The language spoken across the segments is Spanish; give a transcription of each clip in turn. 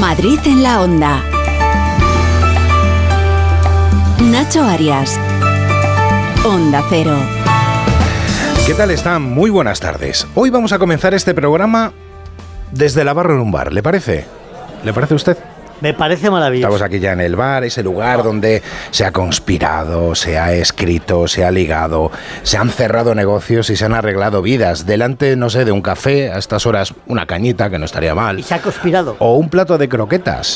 Madrid en la Onda. Nacho Arias. Onda Cero. ¿Qué tal están? Muy buenas tardes. Hoy vamos a comenzar este programa desde la barra en un bar. ¿Le parece? ¿Le parece a usted? Me parece maravilloso. Estamos aquí ya en el bar, ese lugar donde se ha conspirado, se ha escrito, se ha ligado, se han cerrado negocios y se han arreglado vidas. Delante, no sé, de un café, a estas horas una cañita, que no estaría mal. Y se ha conspirado. O un plato de croquetas,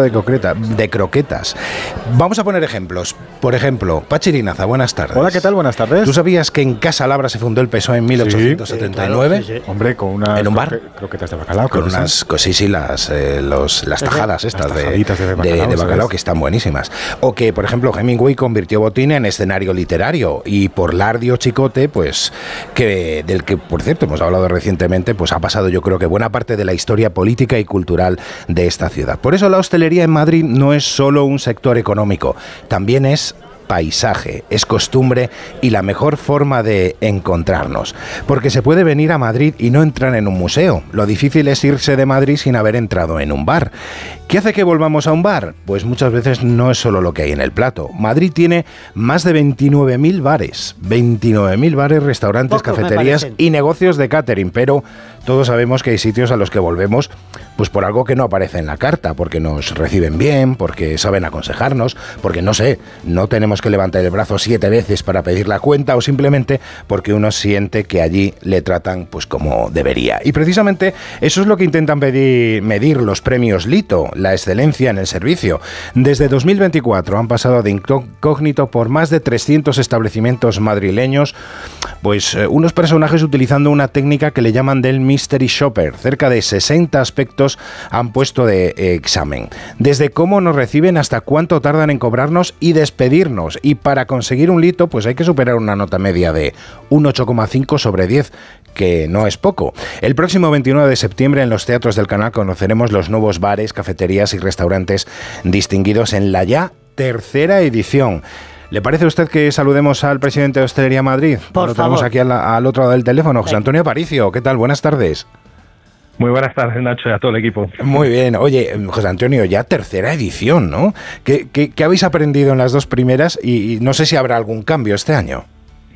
de croquetas. Vamos a poner ejemplos. Por ejemplo, Pachi Linaza, buenas tardes. Hola, ¿qué tal? Buenas tardes. ¿Tú sabías que en Casa Labra se fundó el PSOE en 1879? Sí, claro, sí. Hombre, con unas ¿En un bar? croquetas de bacalao. Con unas las tajadas estas de bacalao, que están buenísimas. O que, por ejemplo, Hemingway convirtió Botín en escenario literario, y por Lardio Chicote, pues, del que, por cierto, hemos hablado recientemente, pues ha pasado, yo creo que buena parte de la historia política y cultural de esta ciudad. Por eso la hostelería en Madrid no es solo un sector económico, también es paisaje, es costumbre y la mejor forma de encontrarnos. Porque se puede venir a Madrid y no entrar en un museo. Lo difícil es irse de Madrid sin haber entrado en un bar. ¿Qué hace que volvamos a un bar? Pues muchas veces no es solo lo que hay en el plato. Madrid tiene más de 29.000 bares. 29.000 bares, restaurantes, cafeterías y negocios de catering. Pero todos sabemos que hay sitios a los que volvemos pues por algo que no aparece en la carta. Porque nos reciben bien, porque saben aconsejarnos, porque no sé, no tenemos que levantar el brazo 7 veces para pedir la cuenta, o simplemente porque uno siente que allí le tratan pues como debería. Y precisamente eso es lo que intentan medir los premios Lito, la excelencia en el servicio. Desde 2024 han pasado de incógnito por más de 300 establecimientos madrileños, pues unos personajes utilizando una técnica que le llaman del Mystery Shopper. Cerca de 60 aspectos han puesto de examen. Desde cómo nos reciben hasta cuánto tardan en cobrarnos y despedirnos. Y para conseguir un Lito, pues hay que superar una nota media de un 8,5 sobre 10, que no es poco. El próximo 29 de septiembre en los teatros del Canal conoceremos los nuevos bares, cafeterías y restaurantes distinguidos en la ya tercera edición. ¿Le parece a usted que saludemos al presidente de Hostelería Madrid? Lo tenemos aquí al otro lado del teléfono, José Antonio Aparicio. ¿Qué tal? Buenas tardes. Muy buenas tardes, Nacho, y a todo el equipo. Muy bien. Oye, José Antonio, ya tercera edición, ¿no? ¿Qué habéis aprendido en las dos primeras? Y no sé si habrá algún cambio este año.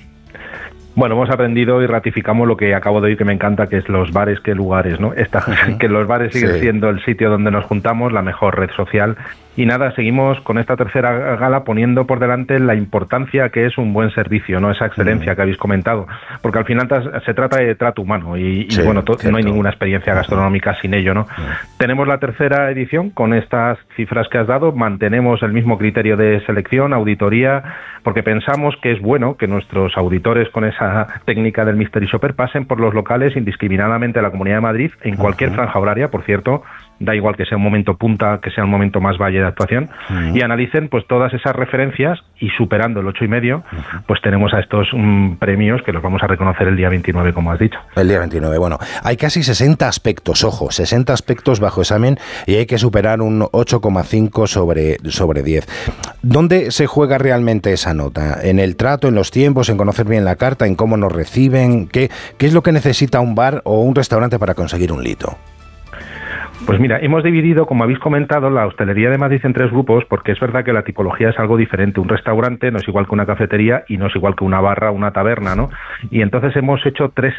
Bueno, hemos aprendido y ratificamos lo que acabo de oír, que me encanta, que es los bares, qué lugares, ¿no? Que los bares siguen siendo el sitio donde nos juntamos, la mejor red social. Y nada, seguimos con esta tercera gala poniendo por delante la importancia que es un buen servicio, ¿no? Esa excelencia que habéis comentado. Porque al final se trata de trato humano y bueno, no hay ninguna experiencia gastronómica sin ello, ¿no? Tenemos la tercera edición con estas cifras que has dado, mantenemos el mismo criterio de selección, auditoría, porque pensamos que es bueno que nuestros auditores con esa técnica del Mystery Shopper pasen por los locales indiscriminadamente de la Comunidad de Madrid en cualquier franja horaria, por cierto, da igual que sea un momento punta, que sea un momento más valle de actuación, y analicen pues todas esas referencias, y superando el 8,5, pues tenemos a estos premios que los vamos a reconocer el día 29, como has dicho. El día 29, bueno, hay casi 60 aspectos, ojo, 60 aspectos bajo examen, y hay que superar un 8,5 sobre 10. ¿Dónde se juega realmente esa nota? ¿En el trato, en los tiempos, en conocer bien la carta, en cómo nos reciben? ¿Qué es lo que necesita un bar o un restaurante para conseguir un Lito? Pues mira, hemos dividido, como habéis comentado, la hostelería de Madrid en 3 grupos, porque es verdad que la tipología es algo diferente. Un restaurante no es igual que una cafetería y no es igual que una barra o una taberna, ¿no? Y entonces hemos hecho 3